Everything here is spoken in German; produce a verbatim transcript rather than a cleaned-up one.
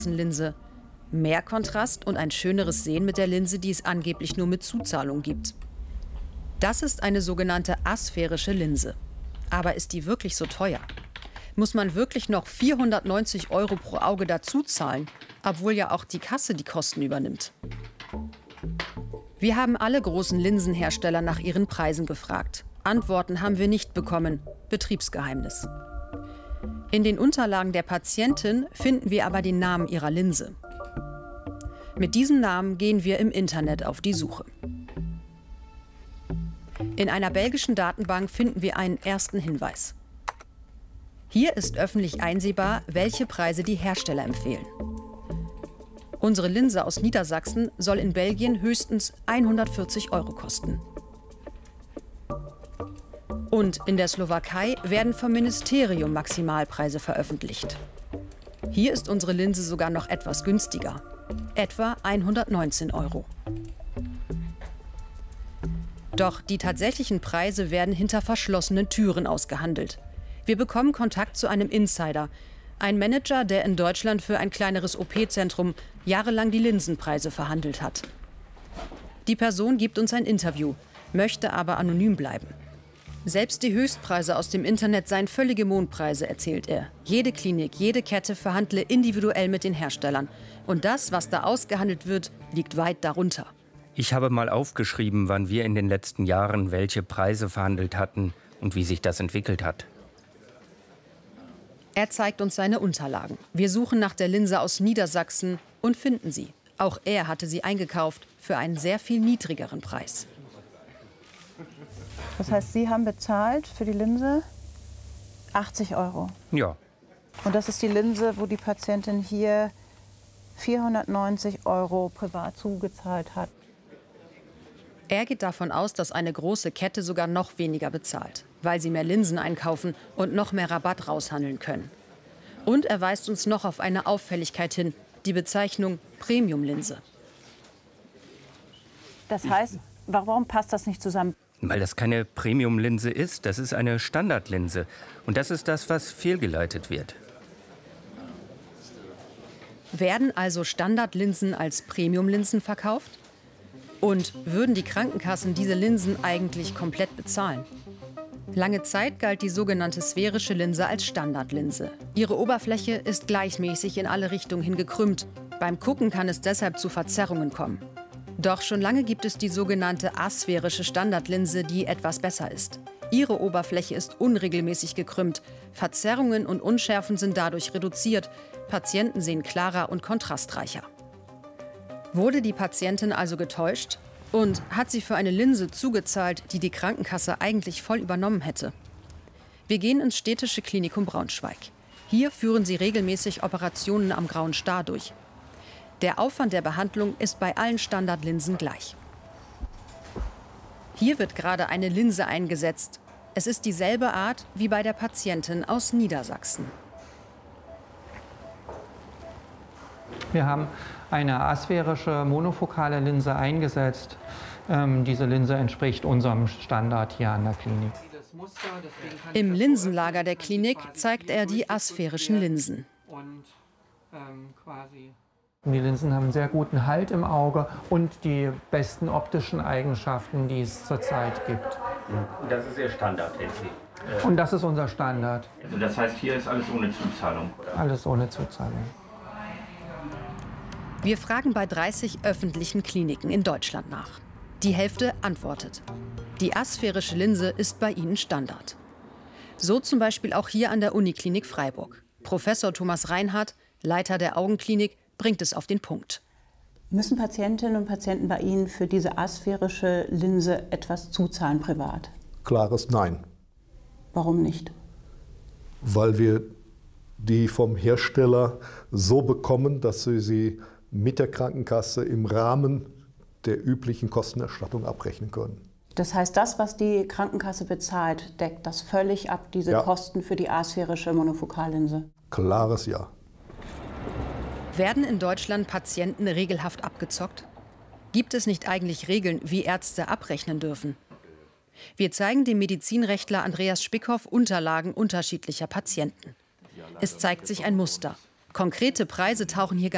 Linse. Mehr Kontrast und ein schöneres Sehen mit der Linse, die es angeblich nur mit Zuzahlung gibt. Das ist eine sogenannte asphärische Linse. Aber ist die wirklich so teuer? Muss man wirklich noch vierhundertneunzig Euro pro Auge dazu zahlen, obwohl ja auch die Kasse die Kosten übernimmt? Wir haben alle großen Linsenhersteller nach ihren Preisen gefragt. Antworten haben wir nicht bekommen. Betriebsgeheimnis. In den Unterlagen der Patientin finden wir aber den Namen ihrer Linse. Mit diesem Namen gehen wir im Internet auf die Suche. In einer belgischen Datenbank finden wir einen ersten Hinweis. Hier ist öffentlich einsehbar, welche Preise die Hersteller empfehlen. Unsere Linse aus Niedersachsen soll in Belgien höchstens hundertvierzig Euro kosten. Und in der Slowakei werden vom Ministerium Maximalpreise veröffentlicht. Hier ist unsere Linse sogar noch etwas günstiger, etwa hundertneunzehn Euro. Doch die tatsächlichen Preise werden hinter verschlossenen Türen ausgehandelt. Wir bekommen Kontakt zu einem Insider, ein Manager, der in Deutschland für ein kleineres O P-Zentrum jahrelang die Linsenpreise verhandelt hat. Die Person gibt uns ein Interview, möchte aber anonym bleiben. Selbst die Höchstpreise aus dem Internet seien völlige Mondpreise, erzählt er. Jede Klinik, jede Kette verhandle individuell mit den Herstellern. Und das, was da ausgehandelt wird, liegt weit darunter. Ich habe mal aufgeschrieben, wann wir in den letzten Jahren welche Preise verhandelt hatten und wie sich das entwickelt hat. Er zeigt uns seine Unterlagen. Wir suchen nach der Linse aus Niedersachsen und finden sie. Auch er hatte sie eingekauft für einen sehr viel niedrigeren Preis. Das heißt, Sie haben bezahlt für die Linse achtzig Euro? Ja. Und das ist die Linse, wo die Patientin hier vierhundertneunzig Euro privat zugezahlt hat? Er geht davon aus, dass eine große Kette sogar noch weniger bezahlt, weil sie mehr Linsen einkaufen und noch mehr Rabatt raushandeln können. Und er weist uns noch auf eine Auffälligkeit hin, die Bezeichnung Premium-Linse. Das heißt, warum passt das nicht zusammen? Weil das keine Premium-Linse ist, das ist eine Standardlinse. Und das ist das, was fehlgeleitet wird. Werden also Standardlinsen als Premium-Linsen verkauft? Und würden die Krankenkassen diese Linsen eigentlich komplett bezahlen? Lange Zeit galt die sogenannte sphärische Linse als Standardlinse. Ihre Oberfläche ist gleichmäßig in alle Richtungen hin gekrümmt. Beim Gucken kann es deshalb zu Verzerrungen kommen. Doch schon lange gibt es die sogenannte asphärische Standardlinse, die etwas besser ist. Ihre Oberfläche ist unregelmäßig gekrümmt. Verzerrungen und Unschärfen sind dadurch reduziert. Patienten sehen klarer und kontrastreicher. Wurde die Patientin also getäuscht? Und hat sie für eine Linse zugezahlt, die die Krankenkasse eigentlich voll übernommen hätte? Wir gehen ins Städtische Klinikum Braunschweig. Hier führen sie regelmäßig Operationen am Grauen Star durch. Der Aufwand der Behandlung ist bei allen Standardlinsen gleich. Hier wird gerade eine Linse eingesetzt. Es ist dieselbe Art wie bei der Patientin aus Niedersachsen. Wir haben eine asphärische monofokale Linse eingesetzt. Ähm, diese Linse entspricht unserem Standard hier an der Klinik. Im Linsenlager der Klinik zeigt er die asphärischen Linsen. Die Linsen haben einen sehr guten Halt im Auge und die besten optischen Eigenschaften, die es zurzeit gibt. Das ist Ihr Standard, N C. Und das ist unser Standard. Also das heißt, hier ist alles ohne Zuzahlung, oder? Alles ohne Zuzahlung. Wir fragen bei dreißig öffentlichen Kliniken in Deutschland nach. Die Hälfte antwortet. Die asphärische Linse ist bei ihnen Standard. So zum Beispiel auch hier an der Uniklinik Freiburg. Professor Thomas Reinhardt, Leiter der Augenklinik, bringt es auf den Punkt. Müssen Patientinnen und Patienten bei Ihnen für diese asphärische Linse etwas zuzahlen privat? Klares Nein. Warum nicht? Weil wir die vom Hersteller so bekommen, dass sie sie mit der Krankenkasse im Rahmen der üblichen Kostenerstattung abrechnen können. Das heißt, das, was die Krankenkasse bezahlt, deckt das völlig ab, diese Ja. Kosten für die asphärische Monofokallinse? Klares Ja. Werden in Deutschland Patienten regelhaft abgezockt? Gibt es nicht eigentlich Regeln, wie Ärzte abrechnen dürfen? Wir zeigen dem Medizinrechtler Andreas Spickhoff Unterlagen unterschiedlicher Patienten. Es zeigt sich ein Muster. Konkrete Preise tauchen hier gar